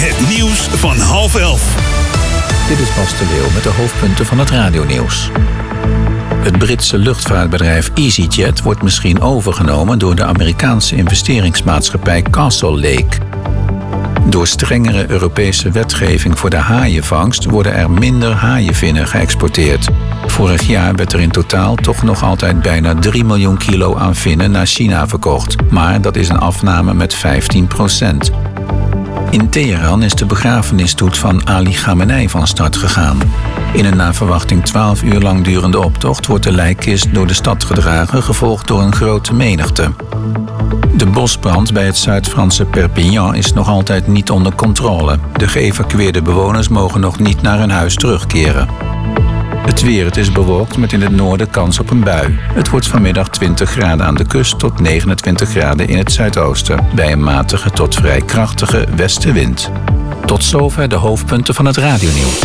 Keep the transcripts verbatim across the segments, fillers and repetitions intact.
Het nieuws van half elf. Dit is Bas de Leeuw met de hoofdpunten van het radionieuws. Het Britse luchtvaartbedrijf EasyJet wordt misschien overgenomen door de Amerikaanse investeringsmaatschappij Castle Lake. Door strengere Europese wetgeving voor de haaienvangst worden er minder haaienvinnen geëxporteerd. Vorig jaar werd er in totaal toch nog altijd bijna drie miljoen kilo aan vinnen naar China verkocht. Maar dat is een afname met vijftien procent. In Teheran is de begrafenisstoet van Ali Khamenei van start gegaan. In een naar verwachting twaalf uur lang durende optocht wordt de lijkkist door de stad gedragen, gevolgd door een grote menigte. De bosbrand bij het Zuid-Franse Perpignan is nog altijd niet onder controle. De geëvacueerde bewoners mogen nog niet naar hun huis terugkeren. Het weer, het is bewolkt met in het noorden kans op een bui. Het wordt vanmiddag twintig graden aan de kust tot negenentwintig graden in het zuidoosten, bij een matige tot vrij krachtige westenwind. Tot zover de hoofdpunten van het radionieuws.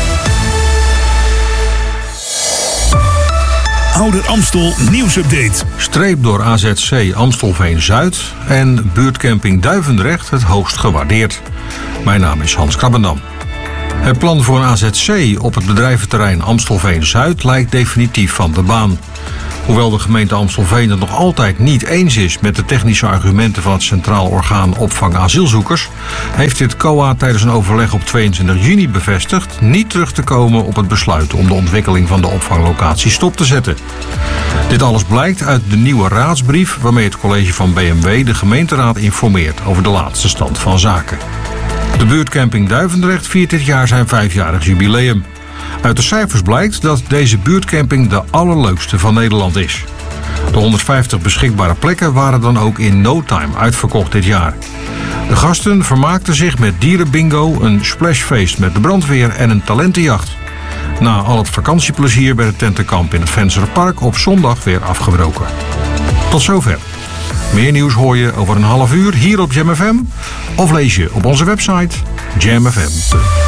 Ouder Amstel nieuwsupdate. Streep door A Z C Amstelveen-Zuid en buurtcamping Duivendrecht het hoogst gewaardeerd. Mijn naam is Hans Krabbendam. Het plan voor een A Z C op het bedrijventerrein Amstelveen-Zuid lijkt definitief van de baan. Hoewel de gemeente Amstelveen het nog altijd niet eens is met de technische argumenten van het Centraal Orgaan Opvang Asielzoekers, heeft dit C O A tijdens een overleg op tweeëntwintig juni bevestigd niet terug te komen op het besluit om de ontwikkeling van de opvanglocatie stop te zetten. Dit alles blijkt uit de nieuwe raadsbrief waarmee het college van B M W de gemeenteraad informeert over de laatste stand van zaken. De buurtcamping Duivendrecht viert dit jaar zijn vijfjarig jubileum. Uit de cijfers blijkt dat deze buurtcamping de allerleukste van Nederland is. De honderdvijftig beschikbare plekken waren dan ook in no time uitverkocht dit jaar. De gasten vermaakten zich met dierenbingo, een splashfeest met de brandweer en een talentenjacht. Na al het vakantieplezier werd het tentenkamp in het Vensterpark op zondag weer afgebroken. Tot zover. Meer nieuws hoor je over een half uur hier op Jam F M of lees je op onze website jam f m punt n l.